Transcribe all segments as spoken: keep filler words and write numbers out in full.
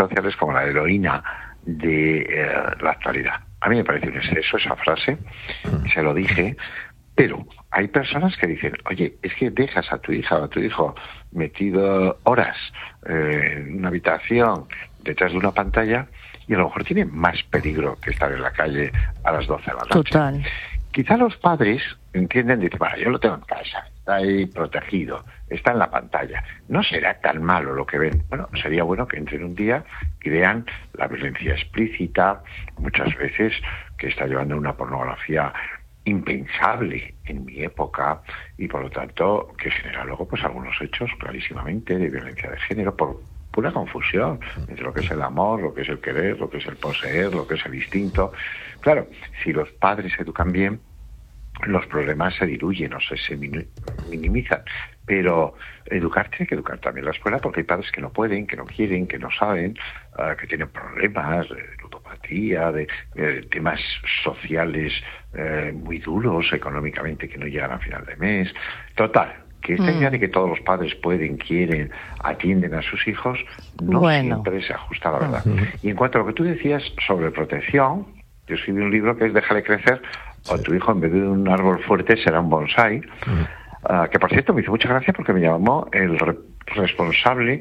sociales como la heroína de eh, la actualidad. A mí me parece un exceso esa frase, se lo dije, pero hay personas que dicen, oye, es que dejas a tu hija o a tu hijo metido horas eh, en una habitación detrás de una pantalla y a lo mejor tiene más peligro que estar en la calle a las doce de la noche. Total. Quizá los padres entienden, dicen, bueno, yo lo tengo en casa, está ahí protegido, está en la pantalla, no será tan malo lo que ven. Bueno, sería bueno que entren un día y vean la violencia explícita, muchas veces que está llevando una pornografía impensable en mi época y por lo tanto que genera luego pues algunos hechos clarísimamente de violencia de género por pura confusión entre lo que es el amor, lo que es el querer, lo que es el poseer, lo que es el instinto. Claro, si los padres educan bien, los problemas se diluyen o se, se minimizan, pero educar tiene que educar también la escuela porque hay padres que no pueden, que no quieren, que no saben, uh, que tienen problemas de ludopatía, de, de temas sociales eh, muy duros económicamente que no llegan a final de mes. Total, que esta idea de que todos los padres pueden, quieren, atienden a sus hijos, no bueno. siempre se ajusta a la verdad. Uh-huh. Y en cuanto a lo que tú decías sobre protección, yo escribí un libro que es Déjale crecer, sí. O tu hijo en vez de un árbol fuerte será un bonsái, uh-huh. uh, que por cierto me hizo mucha gracia porque me llamó el re- responsable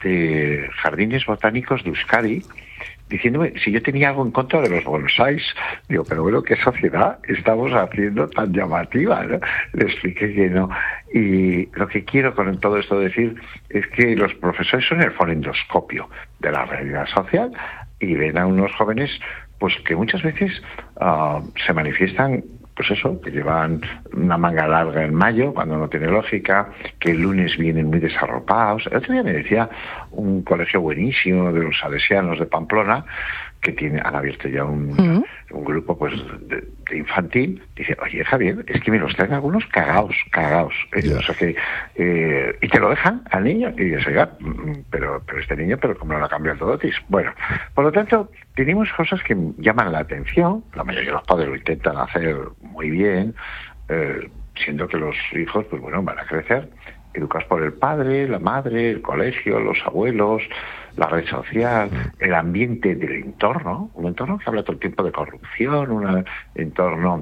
de Jardines Botánicos de Euskadi, diciéndome si yo tenía algo en contra de los bonsáis. Digo, pero bueno, ¿qué sociedad estamos haciendo tan llamativa, ¿no? Le expliqué que no. Y lo que quiero con todo esto decir es que los profesores son el fonendoscopio de la realidad social y ven a unos jóvenes pues que muchas veces uh, se manifiestan, pues eso, que llevan una manga larga en mayo, cuando no tiene lógica, que el lunes vienen muy desarropados. El otro día me decía un colegio buenísimo de los salesianos de Pamplona, que tiene, han abierto ya un, uh-huh. un grupo pues de, de infantil. Dice, oye, Javier, es que me los traen algunos cagaos, cagaos. Yeah. O sea que, eh, y te lo dejan al niño, y dices, oiga, pero, pero este niño, pero como no la cambia el todotis. Bueno, por lo tanto, tenemos cosas que llaman la atención. La mayoría de los padres lo intentan hacer muy bien, eh, siendo que los hijos, pues bueno, van a crecer educados por el padre, la madre, el colegio, los abuelos, la red social, el ambiente del entorno, un entorno que habla todo el tiempo de corrupción, un entorno,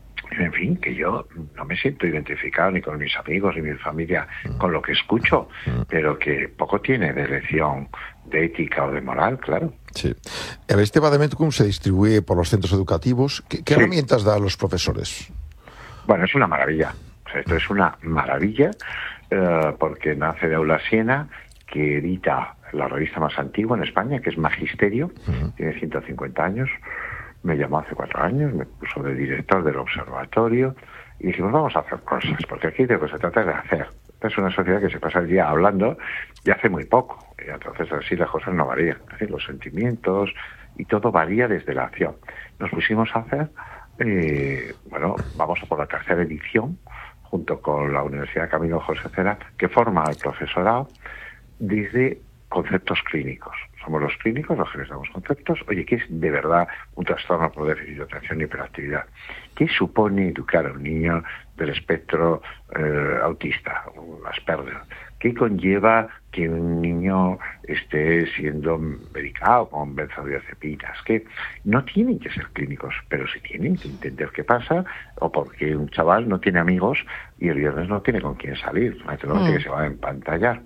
en fin, que yo no me siento identificado ni con mis amigos ni mi familia con lo que escucho, pero que poco tiene de lección de ética o de moral, claro. Sí. Este Vademecum se distribuye por los centros educativos. ¿Qué, qué sí. herramientas da a los profesores? Bueno, es una maravilla. O sea, esto es una maravilla eh, porque nace de Aula Siena, que edita la revista más antigua en España, que es Magisterio, uh-huh. tiene ciento cincuenta años. Me llamó hace cuatro años, me puso de director del observatorio y dijimos, vamos a hacer cosas, porque aquí de lo que se trata es de hacer. Esta es una sociedad que se pasa el día hablando y hace muy poco. Y entonces así las cosas no varían. ¿sí? Los sentimientos y todo varía desde la acción. Nos pusimos a hacer, eh, bueno, vamos a por la tercera edición, junto con la Universidad Camilo José Cela, que forma al profesorado desde conceptos clínicos. Somos los clínicos los que les damos conceptos. Oye, ¿qué es de verdad un trastorno por déficit de atención y hiperactividad? ¿Qué supone educar a un niño del espectro eh, autista, un Asperger? ¿Qué conlleva que un niño esté siendo medicado con benzodiazepinas? Que no tienen que ser clínicos, pero sí tienen que entender qué pasa, o porque un chaval no tiene amigos y el viernes no tiene con quién salir, naturalmente mm. que se va a empantallar.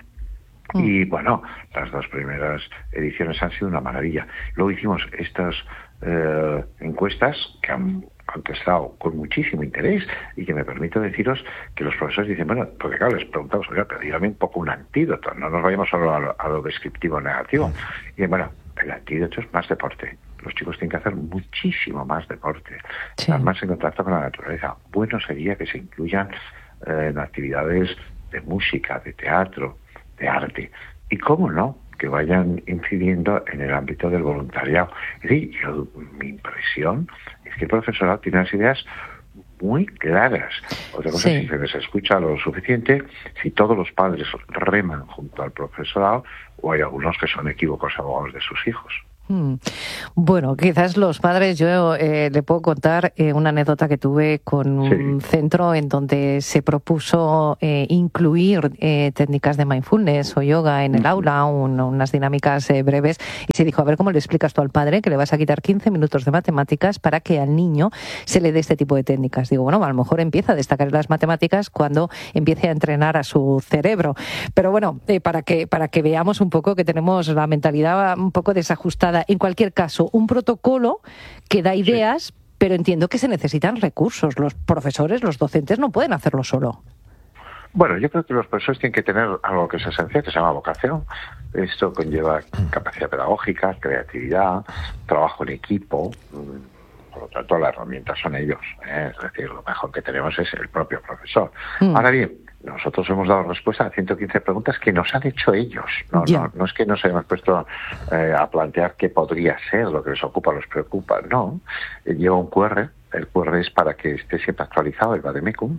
Y bueno, las dos primeras ediciones han sido una maravilla. Luego hicimos estas eh, encuestas que han contestado con muchísimo interés y que me permito deciros que los profesores dicen, bueno, porque claro, les preguntamos, oiga, pero dígame un poco un antídoto, no nos vayamos solo a lo, a lo descriptivo negativo. Y bueno, el antídoto es más deporte. Los chicos tienen que hacer muchísimo más deporte, sí. estar más en contacto con la naturaleza. Bueno sería que se incluyan eh, en actividades de música, de teatro, de arte, y cómo no, que vayan incidiendo en el ámbito del voluntariado. Es decir, yo, mi impresión es que el profesorado tiene unas ideas muy claras. Otra cosa sí. es si se les escucha lo suficiente, si todos los padres reman junto al profesorado, o hay algunos que son equívocos abogados de sus hijos. Hmm. Bueno, quizás los padres, yo eh, le puedo contar eh, una anécdota que tuve con un sí. centro en donde se propuso eh, incluir eh, técnicas de mindfulness o yoga en el aula, un, unas dinámicas eh, breves, y se dijo, a ver, ¿cómo le explicas tú al padre que le vas a quitar quince minutos de matemáticas para que al niño se le dé este tipo de técnicas? Digo, bueno, a lo mejor empieza a destacar las matemáticas cuando empiece a entrenar a su cerebro. Pero bueno, eh, para que, para que veamos un poco que tenemos la mentalidad un poco desajustada. En cualquier caso, un protocolo que da ideas, sí. pero entiendo que se necesitan recursos. Los profesores, los docentes no pueden hacerlo solo. Bueno, yo creo que los profesores tienen que tener algo que es esencial, que se llama vocación. Esto conlleva capacidad pedagógica, creatividad, trabajo en equipo. Por lo tanto, las herramientas son ellos, ¿eh? Es decir, lo mejor que tenemos es el propio profesor. Mm. Ahora bien, nosotros hemos dado respuesta a ciento quince preguntas que nos han hecho ellos. No, yeah. no, no es que nos hayamos puesto eh, a plantear qué podría ser lo que les ocupa o les preocupa. No, eh, lleva un cu erre. El cu erre es para que esté siempre actualizado el Vademecum.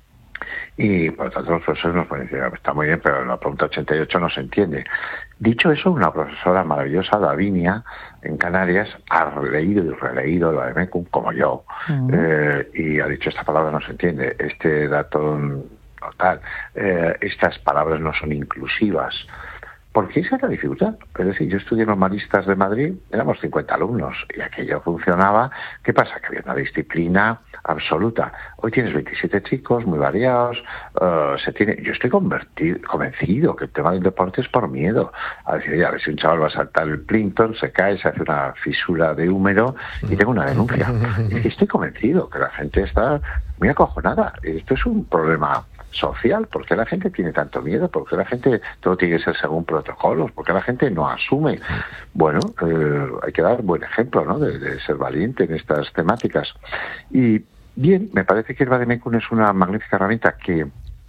Y por lo tanto los profesores nos pueden decir, está muy bien, pero en la pregunta ochenta y ocho no se entiende. Dicho eso, una profesora maravillosa, Davinia, en Canarias, ha leído y releído el Vademecum, como yo, uh-huh. eh, y ha dicho, esta palabra no se entiende, este dato no tal, eh, estas palabras no son inclusivas. Porque esa es la dificultad. Es decir, yo estudié en los Maristas de Madrid, éramos cincuenta alumnos, y aquello funcionaba. ¿Qué pasa? Que había una disciplina absoluta. Hoy tienes veintisiete chicos, muy variados, uh, se tiene... Yo estoy convertido, convencido que el tema del deporte es por miedo. A decir, ya, a ver si un chaval va a saltar el Plinton, se cae, se hace una fisura de húmero, y tengo una denuncia. Es que estoy convencido que la gente está muy acojonada. Esto es un problema social. ¿Por qué la gente tiene tanto miedo? ¿Por qué la gente todo tiene que ser según protocolos? ¿Por qué la gente no asume? Bueno, eh, hay que dar buen ejemplo, ¿no? De, de ser valiente en estas temáticas. Y bien, me parece que el Vademecum es una magnífica herramienta que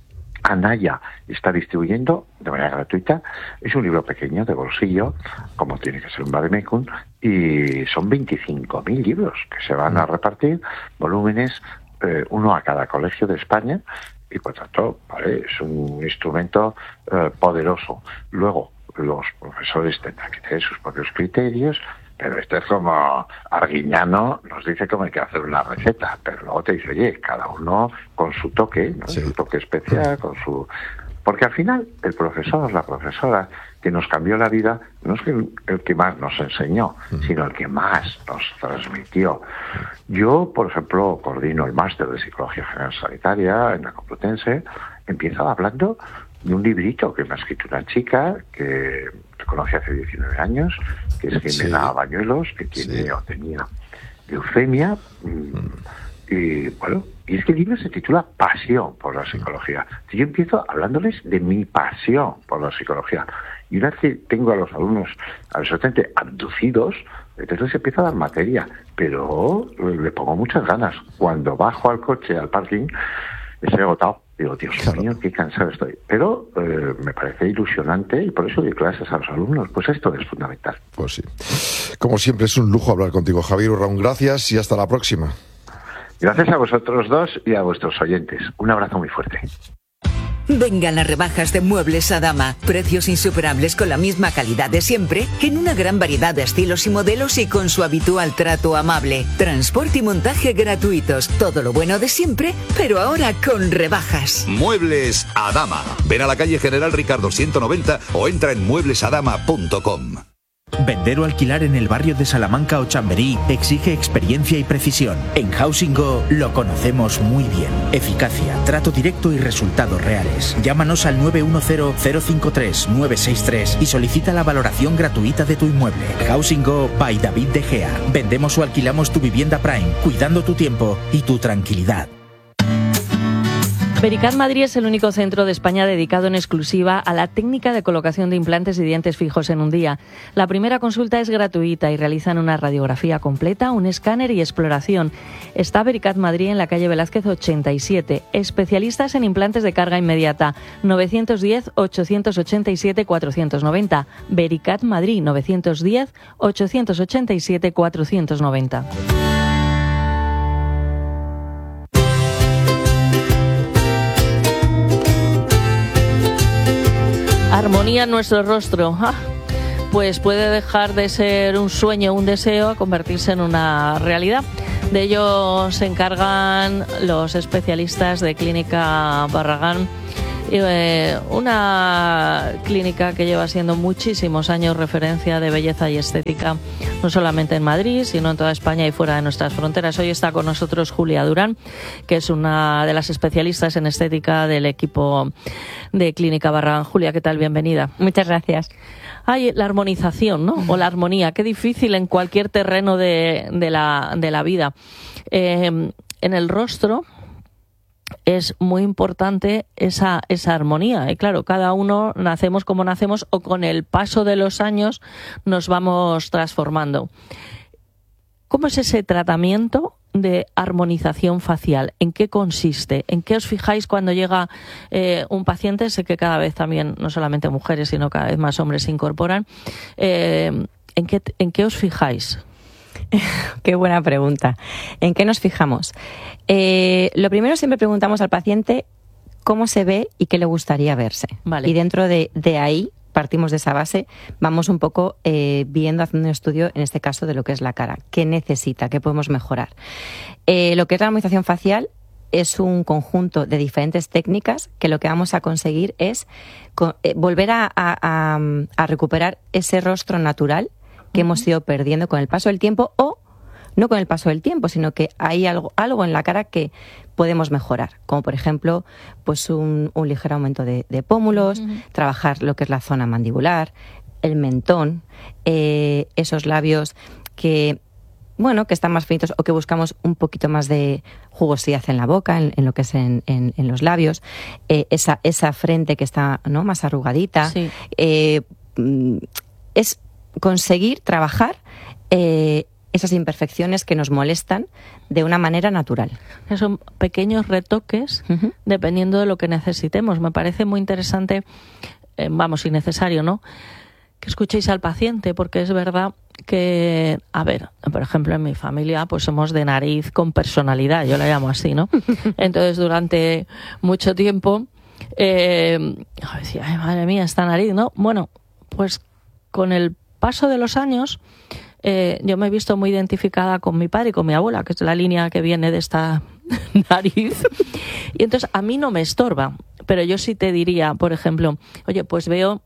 Anaya está distribuyendo de manera gratuita. Es un libro pequeño de bolsillo, como tiene que ser un Vademecum, y son veinticinco mil libros que se van a repartir, volúmenes, eh, uno a cada colegio de España. Y por tanto, vale, es un instrumento eh, poderoso. Luego, los profesores tendrán que tener sus propios criterios, pero esto es como Arguiñano nos dice cómo hay que hacer una receta, pero luego te dice, oye, cada uno con su toque, ¿no? Sí. Su toque especial, con su... Porque al final, el profesor, la profesora, que nos cambió la vida, no es que el que más nos enseñó, sino el que más nos transmitió. Yo, por ejemplo, coordino el máster de Psicología General Sanitaria en la Complutense. Empiezo hablando de un librito que me ha escrito una chica que me conoce hace diecinueve años, que es Jimena sí. Bañuelos, que tiene sí. o tenía leucemia. Mm. Y bueno, y es que el libro se titula Pasión por la psicología. Yo empiezo hablándoles de mi pasión por la psicología. Y una vez que tengo a los alumnos absolutamente abducidos, entonces empiezo a dar materia. Pero le pongo muchas ganas. Cuando bajo al coche, al parking, estoy agotado. Digo, Dios claro. mío, qué cansado estoy. Pero eh, me parece ilusionante y por eso doy clases a los alumnos. Pues esto es fundamental. Pues sí. Como siempre, es un lujo hablar contigo, Javier Urraún. Gracias y hasta la próxima. Gracias a vosotros dos y a vuestros oyentes. Un abrazo muy fuerte. Vengan las rebajas de Muebles Adama. Precios insuperables con la misma calidad de siempre, en una gran variedad de estilos y modelos y con su habitual trato amable. Transporte y montaje gratuitos. Todo lo bueno de siempre, pero ahora con rebajas. Muebles Adama. Ven a la calle General Ricardo ciento noventa o entra en muebles adama punto com. Vender o alquilar en el barrio de Salamanca o Chamberí exige experiencia y precisión. En Housing Go lo conocemos muy bien. Eficacia, trato directo y resultados reales. Llámanos al nueve uno cero, cero cinco tres, nueve seis tres y solicita la valoración gratuita de tu inmueble. Housing Go by David De Gea. Vendemos o alquilamos tu vivienda Prime, cuidando tu tiempo y tu tranquilidad. Vericat Madrid es el único centro de España dedicado en exclusiva a la técnica de colocación de implantes y dientes fijos en un día. La primera consulta es gratuita y realizan una radiografía completa, un escáner y exploración. Está Vericat Madrid en la calle Velázquez ochenta y siete. Especialistas en implantes de carga inmediata. nueve uno cero, ocho ocho siete, cuatro nueve cero. Vericat Madrid nueve uno cero, ocho ocho siete, cuatro nueve cero. Armonía en nuestro rostro. ¡Ah! pues puede dejar de ser un sueño o un deseo a convertirse en una realidad. De ello se encargan los especialistas de Clínica Barragán, eh, una clínica que lleva siendo muchísimos años referencia de belleza y estética, no solamente en Madrid, sino en toda España y fuera de nuestras fronteras. Hoy está con nosotros Julia Durán, que es una de las especialistas en estética del equipo de Clínica Barragán. Julia, ¿qué tal? Bienvenida. Muchas gracias. Ay, la armonización, ¿no? O la armonía, qué difícil en cualquier terreno de, de, la, de la vida. Eh, en el rostro es muy importante esa, esa armonía. Y claro, cada uno nacemos como nacemos o con el paso de los años nos vamos transformando. ¿Cómo es ese tratamiento de armonización facial? ¿En qué consiste? ¿En qué os fijáis cuando llega eh, un paciente? Sé que cada vez también, no solamente mujeres, sino cada vez más hombres se incorporan. Eh, ¿en qué, en qué os fijáis? Qué buena pregunta. ¿En qué nos fijamos? Eh, lo primero, siempre preguntamos al paciente cómo se ve y qué le gustaría verse. Vale. Y dentro de, de ahí, partimos de esa base, vamos un poco eh, viendo, haciendo un estudio, en este caso, de lo que es la cara. ¿Qué necesita? ¿Qué podemos mejorar? Eh, lo que es la armonización facial es un conjunto de diferentes técnicas que lo que vamos a conseguir es co- eh, volver a, a, a, a recuperar ese rostro natural que uh-huh. hemos ido perdiendo con el paso del tiempo, o no con el paso del tiempo, sino que hay algo, algo en la cara que podemos mejorar, como por ejemplo pues un, un ligero aumento de, de pómulos, uh-huh. trabajar lo que es la zona mandibular, el mentón, eh, esos labios que bueno que están más finitos o que buscamos un poquito más de jugosidad en la boca, en, en lo que es en, en, en los labios, eh, esa, esa frente que está, ¿no?, más arrugadita. Sí. Eh, es conseguir trabajar eh, esas imperfecciones que nos molestan de una manera natural. Son pequeños retoques uh-huh. dependiendo de lo que necesitemos. Me parece muy interesante, eh, vamos, innecesario, ¿no?, que escuchéis al paciente, porque es verdad que, a ver, por ejemplo, en mi familia pues somos de nariz con personalidad, yo la llamo así, ¿no? Entonces, durante mucho tiempo eh, decía, ay, madre mía, esta nariz, ¿no? Bueno, pues con el paso de los años eh, yo me he visto muy identificada con mi padre y con mi abuela, que es la línea que viene de esta nariz, y entonces a mí no me estorba, pero yo sí te diría, por ejemplo, oye, pues veo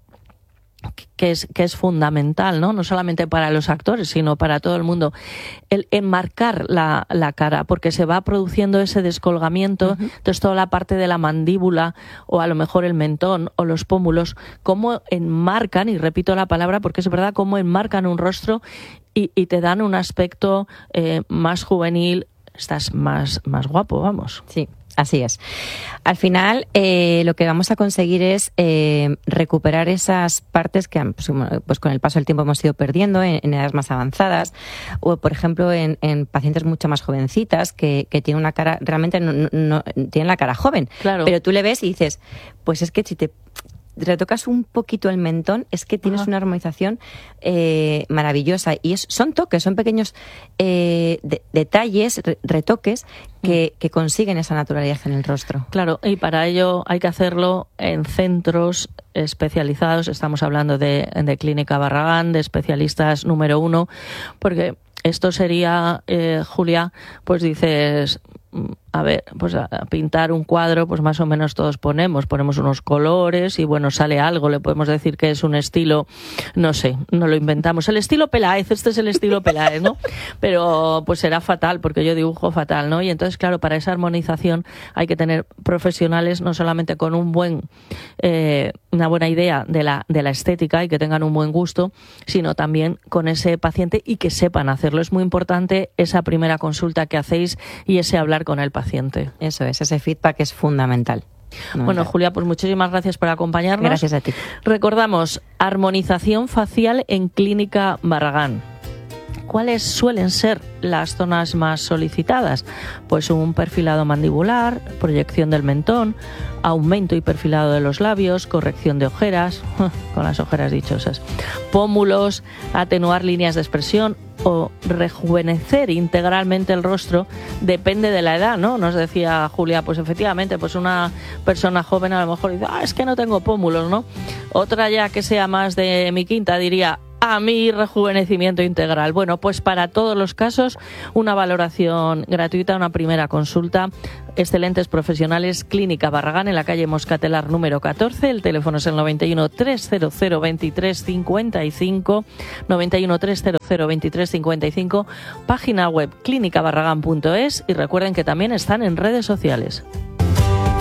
que es, que es fundamental, ¿no? No solamente para los actores, sino para todo el mundo, el enmarcar la, la cara, porque se va produciendo ese descolgamiento, uh-huh. entonces toda la parte de la mandíbula, o a lo mejor el mentón, o los pómulos, cómo enmarcan, y repito la palabra porque es verdad, cómo enmarcan un rostro y, y te dan un aspecto eh, más juvenil, estás más, más guapo, vamos. Sí. Así es. Al final, eh, lo que vamos a conseguir es eh, recuperar esas partes que pues, pues con el paso del tiempo hemos ido perdiendo en, en edades más avanzadas, o por ejemplo en, en pacientes mucho más jovencitas que, que tienen una cara, realmente no, no, no tienen la cara joven, claro. Pero tú le ves y dices, pues es que si te retocas un poquito el mentón, es que tienes Ajá. una armonización eh, maravillosa. Y es, son toques, son pequeños eh, de, detalles, re, retoques que, que consiguen esa naturalidad en el rostro. Claro, y para ello hay que hacerlo en centros especializados. Estamos hablando de, de Clínica Barragán, de especialistas número uno, porque esto sería, eh, Julia, pues dices, a ver, pues a pintar un cuadro, pues más o menos todos ponemos, ponemos unos colores y bueno, sale algo, le podemos decir que es un estilo, no sé, no lo inventamos, el estilo Peláez, este es el estilo Peláez, ¿no? Pero pues será fatal, porque yo dibujo fatal, ¿no? Y entonces, claro, para esa armonización hay que tener profesionales no solamente con un buen, eh, una buena idea de la, de la estética y que tengan un buen gusto, sino también con ese paciente y que sepan hacerlo. Es muy importante esa primera consulta que hacéis y ese hablar con el paciente. Eso es, ese feedback es fundamental. fundamental. Bueno, Julia, pues muchísimas gracias por acompañarnos. Gracias a ti. Recordamos, armonización facial en Clínica Barragán. ¿Cuáles suelen ser las zonas más solicitadas? Pues un perfilado mandibular, proyección del mentón, aumento y perfilado de los labios, corrección de ojeras, con las ojeras dichosas, pómulos, atenuar líneas de expresión o rejuvenecer integralmente el rostro, depende de la edad, ¿no? Nos decía Julia, pues efectivamente, pues una persona joven a lo mejor dice, ah, es que no tengo pómulos, ¿no? Otra ya que sea más de mi quinta diría, a mi rejuvenecimiento integral. Bueno, pues para todos los casos, una valoración gratuita, una primera consulta. Excelentes profesionales, Clínica Barragán, en la calle Moscatelar número catorce. El teléfono es el noventa y uno, trescientos veintitrés, cincuenta y cinco, noventa y uno, trescientos veintitrés, cincuenta y cinco, página web clínica barragán punto es, y recuerden que también están en redes sociales.